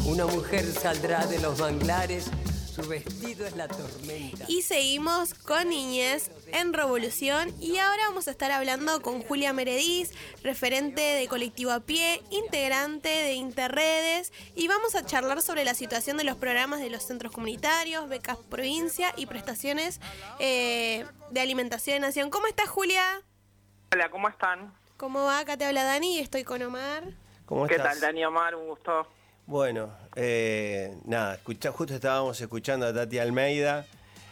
Una mujer saldrá de los manglares, su vestido es la tormenta. Y seguimos con Niñez en Revolución y ahora vamos a estar hablando con Julia Merediz, referente de Colectivo a Pie, integrante de Interredes, y vamos a charlar sobre la situación de los programas de los centros comunitarios, becas provincia y prestaciones de alimentación de Nación. ¿Cómo estás, Julia? Hola, ¿cómo están? ¿Cómo va? Acá te habla Dani y estoy con Omar. ¿Cómo ¿Qué estás? tal, Dani, Omar? Un gusto. Bueno, nada, justo estábamos escuchando a Tati Almeida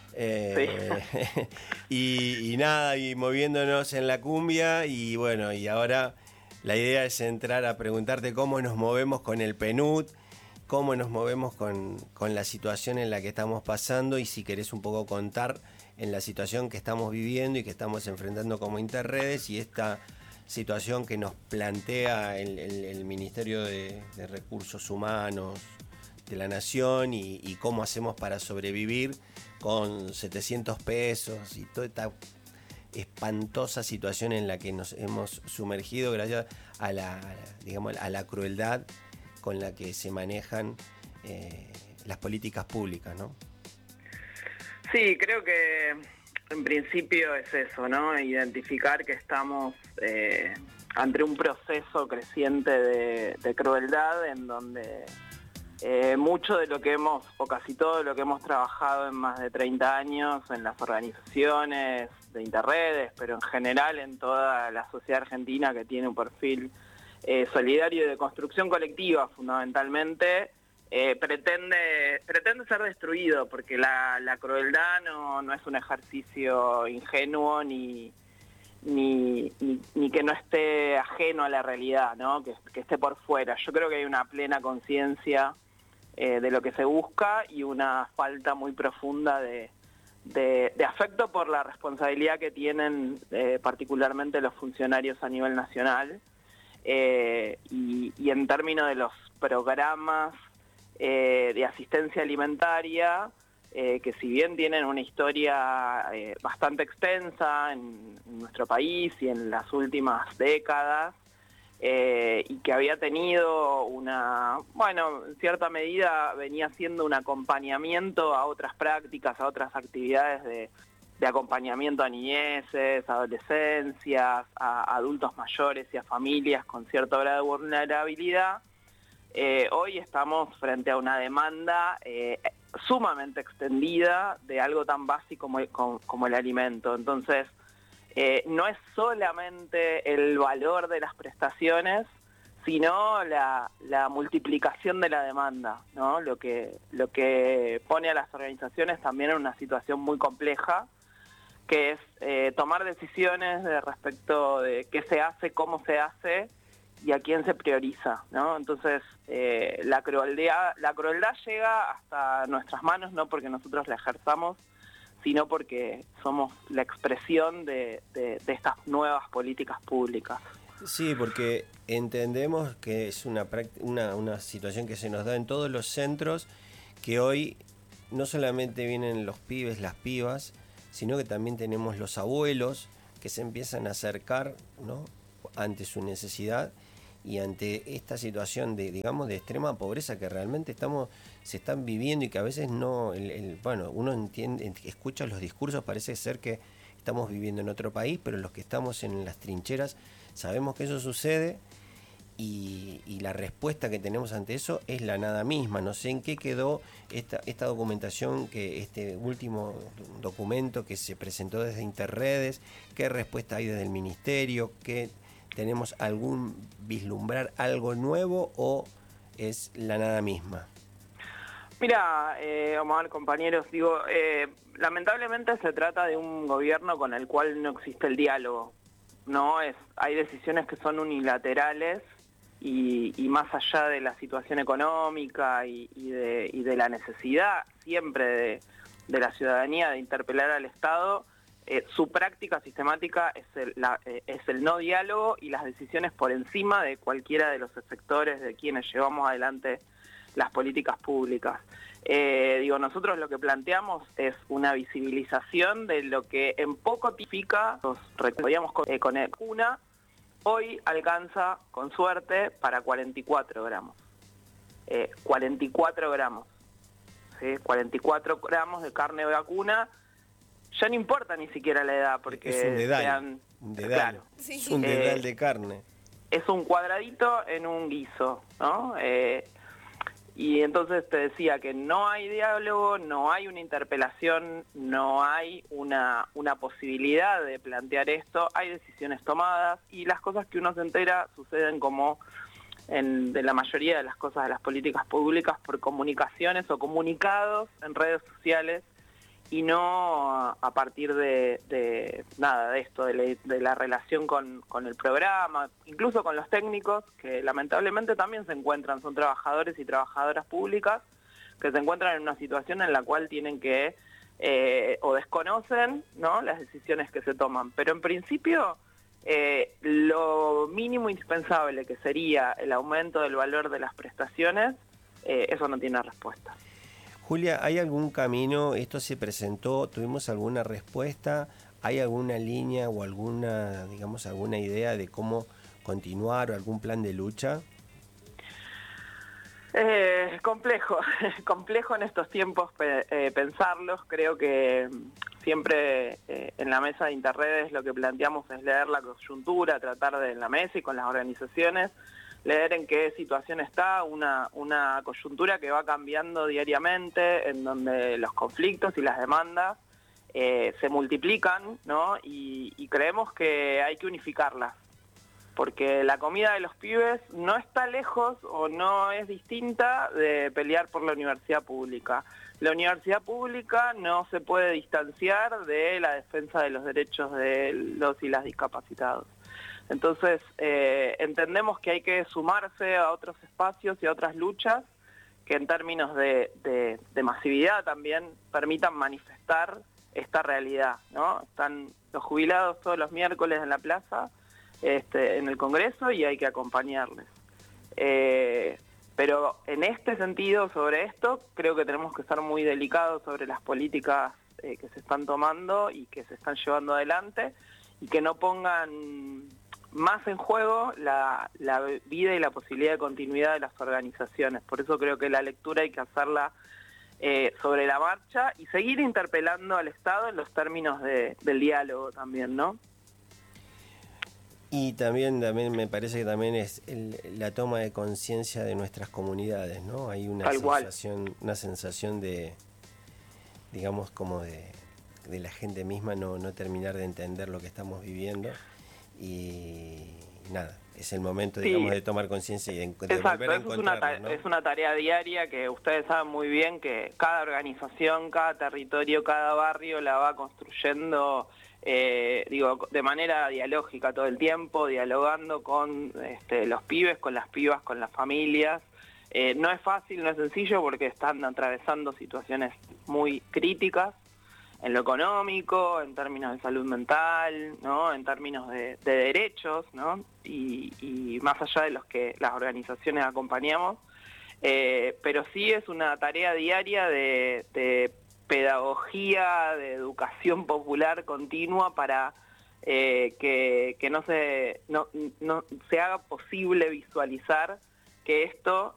y nada, y moviéndonos en la cumbia y bueno, y ahora la idea es entrar a preguntarte cómo nos movemos con el PNUD, cómo nos movemos con la situación en la que estamos pasando y si querés un poco contar en la situación que estamos viviendo y que estamos enfrentando como Interredes y esta situación que nos plantea el Ministerio de Recursos Humanos de la Nación y cómo hacemos para sobrevivir con 700 pesos y toda esta espantosa situación en la que nos hemos sumergido gracias a la crueldad con la que se manejan las políticas públicas, ¿no? Sí, creo que en principio es eso, ¿no? Identificar que estamos ante un proceso creciente de crueldad en donde mucho de lo que o casi todo lo que hemos trabajado en más de 30 años en las organizaciones de Interredes, pero en general en toda la sociedad argentina que tiene un perfil solidario y de construcción colectiva fundamentalmente, pretende ser destruido, porque la crueldad no es un ejercicio ingenuo ni que no esté ajeno a la realidad, ¿no? Que esté por fuera. Yo creo que hay una plena conciencia de lo que se busca y una falta muy profunda de afecto por la responsabilidad que tienen particularmente los funcionarios a nivel nacional y en términos de los programas de asistencia alimentaria, que si bien tienen una historia bastante extensa en nuestro país y en las últimas décadas, y que había tenido en cierta medida venía siendo un acompañamiento a otras prácticas, a otras actividades de acompañamiento a niñeces, a adolescencias, a adultos mayores y a familias con cierto grado de vulnerabilidad. Hoy estamos frente a una demanda sumamente extendida de algo tan básico como el alimento. Entonces, no es solamente el valor de las prestaciones, sino la multiplicación de la demanda, ¿no? Lo que pone a las organizaciones también en una situación muy compleja, que es tomar decisiones respecto de qué se hace, cómo se hace y a quién se prioriza, ¿no? Entonces, la crueldad llega hasta nuestras manos, no porque nosotros la ejerzamos, sino porque somos la expresión de estas nuevas políticas públicas. Sí, porque entendemos que es una situación que se nos da en todos los centros, que hoy no solamente vienen los pibes, las pibas, sino que también tenemos los abuelos que se empiezan a acercar, ¿no?, ante su necesidad y ante esta situación de extrema pobreza que realmente se están viviendo y que a veces uno escucha los discursos, parece ser que estamos viviendo en otro país, pero los que estamos en las trincheras sabemos que eso sucede y la respuesta que tenemos ante eso es la nada misma. No sé en qué quedó esta documentación, este último documento que se presentó desde Interredes, qué respuesta hay desde el Ministerio, ¿tenemos algún vislumbrar algo nuevo o es la nada misma? Mira, Omar, compañeros, lamentablemente se trata de un gobierno con el cual no existe el diálogo. Hay decisiones que son unilaterales y más allá de la situación económica y de la necesidad siempre de la ciudadanía de interpelar al Estado, su práctica sistemática es el no diálogo y las decisiones por encima de cualquiera de los sectores de quienes llevamos adelante las políticas públicas. Nosotros lo que planteamos es una visibilización de lo que en poco tipifica, nos recordamos con una, hoy alcanza con suerte para 44 gramos. 44 gramos. ¿Sí? 44 gramos de carne vacuna. Ya no importa ni siquiera la edad, porque es un dedal, sean, un dedal. Claro, Sí. Es un dedal de carne. es un cuadradito en un guiso, ¿no? Y entonces te decía que no hay diálogo, no hay una interpelación, no hay una posibilidad de plantear esto, hay decisiones tomadas y las cosas que uno se entera suceden como de la mayoría de las cosas de las políticas públicas por comunicaciones o comunicados en redes sociales y no a partir de nada de esto, de la relación con el programa, incluso con los técnicos, que lamentablemente también se encuentran, son trabajadores y trabajadoras públicas, que se encuentran en una situación en la cual tienen que, o desconocen, ¿no?, las decisiones que se toman. Pero en principio, lo mínimo indispensable, que sería el aumento del valor de las prestaciones, eso no tiene respuesta. Julia, ¿hay algún camino? ¿Esto se presentó? ¿Tuvimos alguna respuesta? ¿Hay alguna línea o alguna idea de cómo continuar o algún plan de lucha? Complejo en estos tiempos pensarlos. Creo que siempre en la mesa de Interredes lo que planteamos es leer la coyuntura, tratar de en la mesa y con las organizaciones leer en qué situación está una coyuntura que va cambiando diariamente, en donde los conflictos y las demandas se multiplican, ¿no? Y creemos que hay que unificarlas, porque la comida de los pibes no está lejos o no es distinta de pelear por la universidad pública. La universidad pública no se puede distanciar de la defensa de los derechos de los y las discapacitados. Entonces, entendemos que hay que sumarse a otros espacios y a otras luchas que en términos de masividad también permitan manifestar esta realidad, ¿no? Están los jubilados todos los miércoles en la plaza, en el Congreso, y hay que acompañarles. Pero en este sentido, sobre esto, creo que tenemos que estar muy delicados sobre las políticas que se están tomando y que se están llevando adelante, y que no pongan más en juego la vida y la posibilidad de continuidad de las organizaciones. Por eso creo que la lectura hay que hacerla sobre la marcha y seguir interpelando al Estado en los términos del diálogo también, ¿no? Y también me parece que también es la toma de conciencia de nuestras comunidades, ¿no? Hay una sensación de, digamos, como de la gente misma no terminar de entender lo que estamos viviendo. Y nada, es el momento, digamos, de tomar conciencia y de volver a encontrarnos, ¿no? Es una tarea diaria que ustedes saben muy bien que cada organización, cada territorio, cada barrio la va construyendo, de manera dialógica todo el tiempo, dialogando con los pibes, con las pibas, con las familias. No es fácil, no es sencillo, porque están atravesando situaciones muy críticas, en lo económico, en términos de salud mental, ¿no?, en términos de derechos, ¿no?, y más allá de los que las organizaciones acompañamos, pero sí es una tarea diaria de pedagogía, de educación popular continua para que no se haga posible visualizar que esto